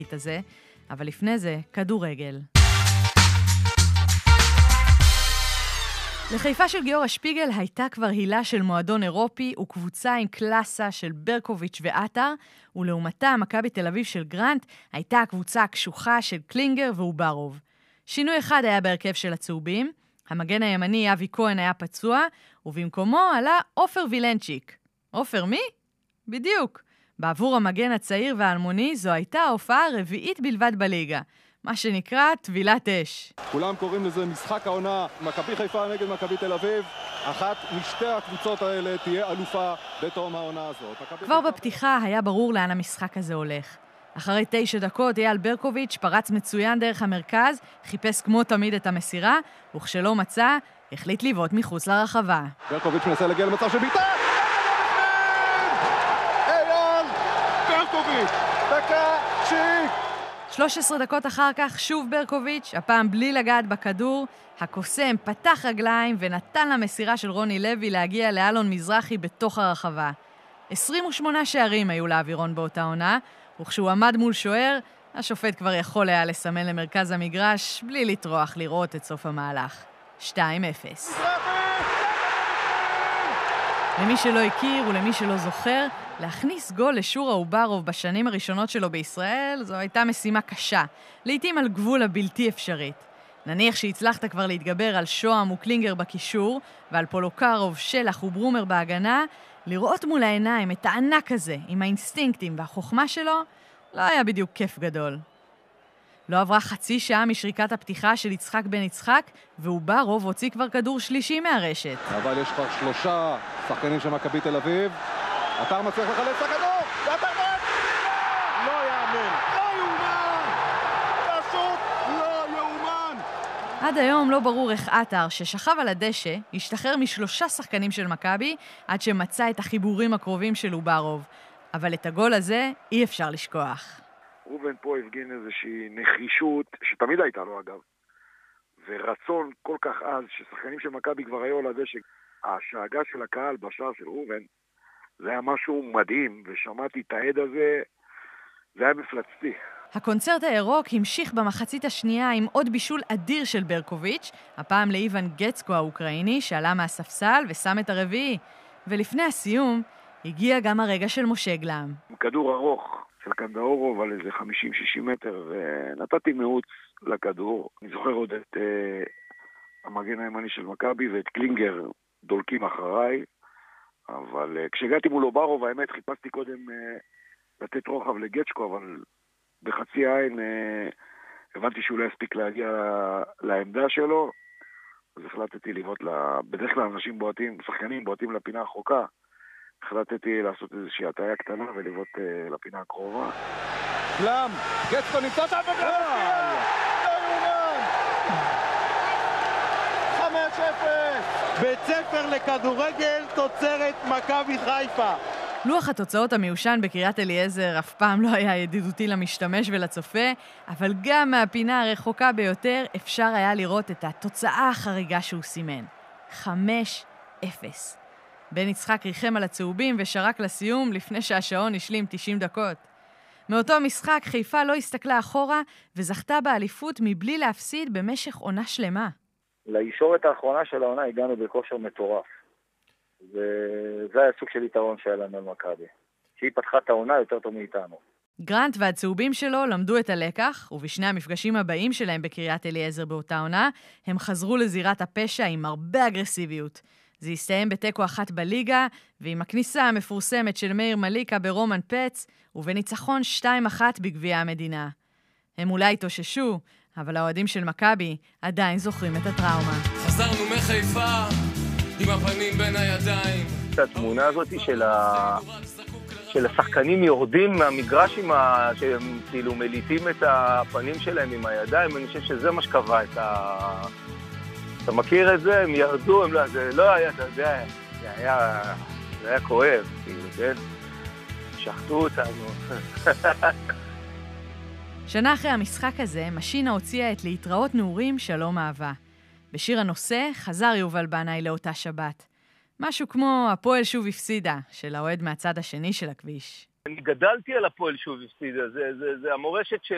הזה, אבל לפני זה, כדורגל. לחיפה של גיורא שפיגל הייתה כבר הילה של מועדון אירופי וקבוצה עם קלאסה של ברקוביץ' ועטר, ולעומתה מכבי תל אביב של גרנט הייתה הקבוצה הקשוחה של קלינגר ואוברוב. שינוי אחד היה בהרכב של הצהובים, המגן הימני אבי כהן היה פצוע, ובמקומו עלה עופר וילנצ'יק. עופר מי? בדיוק. בעבור המגן הצעיר והאלמוני זו הייתה ההופעה הרביעית בלבד בליגה, מה שנקרא טבילת אש. כולם קוראים לזה משחק העונה, מכבי חיפה נגד מכבי תל אביב. אחת משתי הקבוצות האלה תהיה אלופה בתום העונה הזאת. כבר בפתיחה היה ברור לאן המשחק הזה הולך. אחרי 9 דקות אייל ברקוביץ' פרץ מצוין דרך המרכז, חיפש כמו תמיד את המסירה, וכשלא מצא, החליט לבעוט מחוץ לרחבה. ברקוביץ' מנסה להגיע למצב של בעיטה! אייל ברקוביץ', דקה שיק! 13 דקות אחר כך שוב ברקוביץ', הפעם בלי לגעת בכדור, הקוסם פתח רגליים ונתן למסירה של רוני לוי להגיע לאלון מזרחי בתוך הרחבה. 28 שערים היו לאווירון באותה עונה, וכשהוא עמד מול שוער, השופט כבר יכול היה לסמן למרכז המגרש בלי לטרוח לראות את סוף המהלך. 2-0. למי שלא הכיר ולמי שלא זוכר, להכניס גול לשורה אוברוב בשנים הראשונות שלו בישראל זו הייתה משימה קשה, לעתים על גבול הבלתי אפשרית. נניח שהצלחת כבר להתגבר על שוהם וקלינגר בקישור, ועל פולוקרוב, שלח וברומר בהגנה, לראות מול העיניים את הענק הזה עם האינסטינקטים והחוכמה שלו, לא היה בדיוק כיף גדול. לא עברה חצי שעה משריקת הפתיחה של יצחק בן יצחק, ואוברוב הוציא כבר כדור שלישי מהרשת. אבל יש כבר 3 שחקנים של מכבי תל אביב. עטר מצליח לחלץ את הכדור, ועטר בועט! לא יאמן, לא יאומן! פשוט לא יאומן! עד היום לא ברור איך עטר, ששכב על הדשא, השתחרר מ3 שחקנים של מכבי, עד שמצא את החיבורים הקרובים של אוברוב. אבל את הגול הזה אי אפשר לשכוח. רובן פה הפגין איזושהי נחישות, שתמיד הייתה לו אגב, ורצון כל כך עז, ששחקנים של מכבי כבר היו על הדשא. השאגה של הקהל בשער של רובן, זה היה משהו מדהים, ושמעתי את העד הזה, זה היה מפלצתי. הקונצרט הירוק המשיך במחצית השנייה עם עוד בישול אדיר של ברקוביץ', הפעם לאיוון גצקו האוקראיני, שעלה מהספסל ושם את הרביעי. ולפני הסיום, הגיע גם הרגע של משה גלם. כדור ארוך של קנדאורוב על איזה 50-60 מטר, ונתתי מעוץ לכדור. אני זוכר עוד את המגן הימני של מכבי ואת קלינגר דולקים אחריי, אבל כשהגעתי מול אוברוב, האמת חיפשתי קודם לתת רוחב לגצ'קו, אבל בחצי עין הבנתי שהוא לא יספיק להגיע לעמדה שלו, אז החלטתי לבעוט בדרך כלל אנשים בועטים, שחקנים בועטים לפינה החוקה, החלטתי לעשות איזושהי הטעיה קטנה ולבעוט לפינה הקרובה. גלם, גצ'קו נמצא שם וגלם! לא יאומן! 5-0! בית ספר לכדורגל תוצרת מכבי חיפה. לוח התוצאות המיושן בקריית אליעזר אף פעם לא היה ידידותי למשתמש ולצופה, אבל גם מהפינה הרחוקה ביותר אפשר היה לראות את התוצאה החריגה שהוא סימן. 5-0. בן יצחק ריחם על הצהובים ושרק לסיום לפני שהשעון השלים 90 דקות. מאותו משחק חיפה לא הסתכלה אחורה וזכתה באליפות מבלי להפסיד במשך עונה שלמה. לישורת האחרונה של העונה הגענו בכושר מטורף. וזה היה סוג של יתרון שהיה לנו על מכבי. שהיא פתחה את העונה יותר טוב מאיתנו. גרנט והצהובים שלו למדו את הלקח, ובשני המפגשים הבאים שלהם בקריית אליעזר באותה עונה, הם חזרו לזירת הפשע עם הרבה אגרסיביות. זה הסתיים בתיקו 1 בליגה, ועם הכניסה המפורסמת של מאיר מליקה ברומן פץ, ובניצחון 2-1 בגביע המדינה. הם אולי התאוששו, אבל האוהדים של מכבי עדיין זוכרים את הטראומה. חזרנו מחיפה עם הפנים בין הידיים. את התמונה הזאת של השחקנים יורדים מהמגרש שהם כאילו מליטים את הפנים שלהם עם הידיים, אני חושב שזה מה שקבע את אתה מכיר את זה? הם ירדו, זה לא היה, אתה יודע, זה היה כואב, כאילו, כן? שחטו אותנו. שנה אחרי המשחק הזה, משינה הוציאה את להתראות נעורים שלום אהבה. בשיר הנושא חזר יובל בנאי לאותה שבת. משהו כמו הפועל שוב הפסידה, של האוהד מהצד השני של הכביש. אני גדלתי על הפועל שוב הפסידה, זה המורשת שלי.